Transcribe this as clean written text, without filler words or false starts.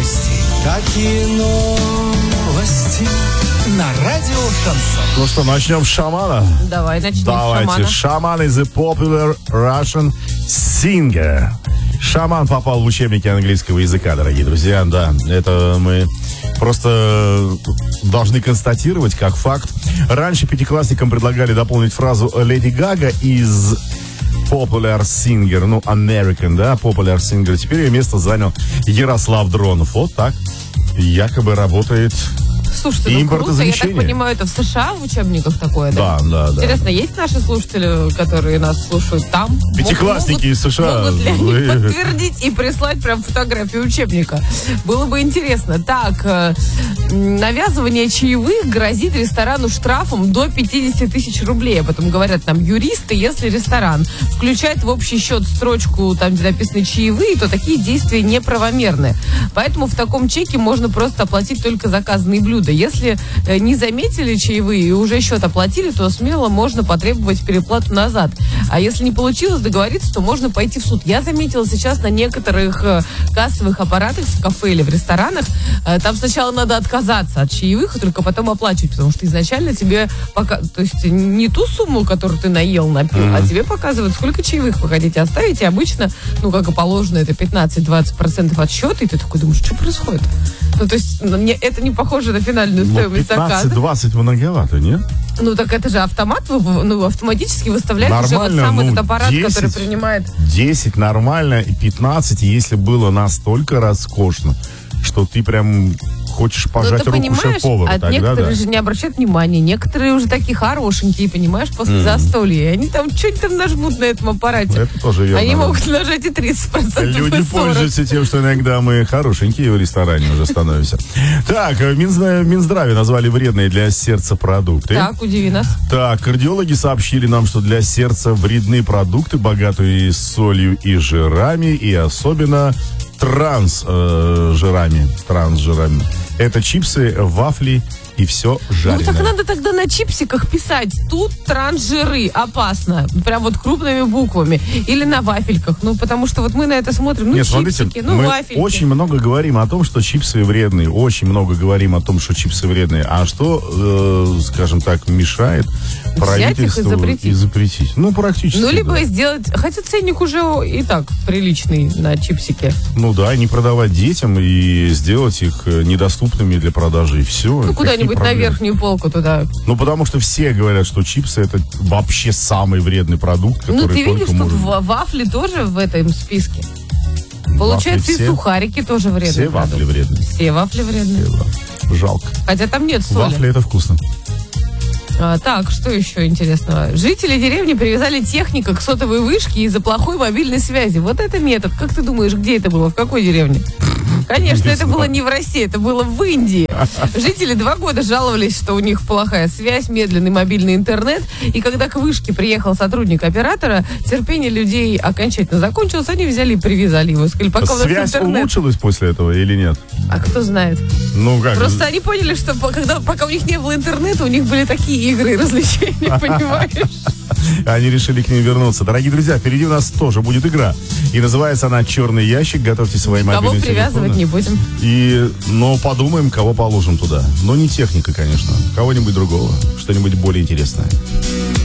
Какие новости на радио Шансон. Ну что, начнем с шамана? Давай, начнем Давайте. с шамана. Шаман is a popular Russian singer. Шаман попал в учебники английского языка, дорогие друзья. Да, это мы просто должны констатировать как факт. Раньше пятиклассникам предлагали дополнить фразу «Леди Гага» из popular singer, ну, American, да, popular singer. Теперь ее место занял Ярослав Дронов. Вот так якобы работает. Слушайте, ну круто, я так понимаю, это в США в учебниках такое, да? Да. Интересно, есть наши слушатели, которые нас слушают там? Пятиклассники из США. Могут ли они подтвердить и прислать прям фотографию учебника? Было бы интересно. Так, навязывание чаевых грозит ресторану штрафом до 50 тысяч рублей. Об этом говорят там юристы. Если ресторан включает в общий счет строчку, там, где написаны чаевые, то такие действия неправомерны. Поэтому в таком чеке можно просто оплатить только заказанные блюда. Если не заметили чаевые и уже счет оплатили, то смело можно потребовать переплату назад. А если не получилось договориться, то можно пойти в суд. Я заметила сейчас на некоторых кассовых аппаратах в кафе или в ресторанах, там сначала надо отказаться от чаевых и только потом оплачивать, потому что изначально тебе то есть не ту сумму, которую ты наел, напил, а тебе показывают, сколько чаевых вы хотите оставить, и обычно, ну, как и положено, это 15-20% от счета, и ты такой думаешь, что происходит? Ну, то есть это не похоже на финальную стоимость заказа. 15-20 многовато, нет? Ну, так это же автомат, автоматически выставляет нормально, уже вот сам этот аппарат, 10, который принимает. 10 нормально, и 15, если было настолько роскошно, что ты прям хочешь пожать руку шеф-повару. От некоторых же не обращают внимания. Некоторые уже такие хорошенькие, понимаешь, после застолья. И они там что-нибудь там нажмут на этом аппарате. Это тоже верно. Они могут нажать и 30%. Люди пользуются тем, что иногда мы хорошенькие в ресторане уже становимся. Так, Минздраве назвали вредные для сердца продукты. Так, удиви нас. Так, кардиологи сообщили нам, что для сердца вредны продукты, богатые солью и жирами, и особенно трансжирами. Это чипсы, вафли и все жареное. Ну так надо тогда на чипсиках писать: тут трансжиры, опасно. Прям вот крупными буквами. Или на вафельках. Ну, потому что вот мы на это смотрим. Ну, нет, чипсики, смотрите, ну, мы вафельки. очень много говорим о том, что чипсы вредные. Очень много говорим о том, что чипсы вредные. А что, скажем так, мешает правительству и запретить? Ну, практически. Ну, либо сделать... Хотя ценник уже и так приличный на чипсики. Ну да, не продавать детям и сделать их недоступными для продажи. И все. Ну, куда-нибудь на верхнюю полку туда. Ну, потому что все говорят, что чипсы — это вообще самый вредный продукт, который только может... Ну, ты видишь, тут вафли тоже в этом списке. Получается, и сухарики тоже вредные. Все вафли вредные. Все вафли вредные. Жалко. Хотя там нет соли. Вафли — это вкусно. Так, что еще интересного? Жители деревни привязали техника к сотовой вышке из-за плохой мобильной связи. Вот это метод. Как ты думаешь, где это было? В какой деревне? Конечно, это было не в России, это было в Индии. Жители 2 года жаловались, что у них плохая связь, медленный мобильный интернет. И когда к вышке приехал сотрудник оператора, терпение людей окончательно закончилось. Они взяли и привязали его. Сказали, пока связь улучшилась после этого или нет? А кто знает? Ну как? Просто они поняли, что пока у них не было интернета, у них были такие игры и развлечения, понимаешь? Они решили к ним вернуться. Дорогие друзья, впереди у нас тоже будет игра. И называется она «Черный ящик». Готовьте свои мобильные телефоны. Кого привязывать не будем. Но подумаем, кого положим туда. Но не техника, конечно. Кого-нибудь другого. Что-нибудь более интересное.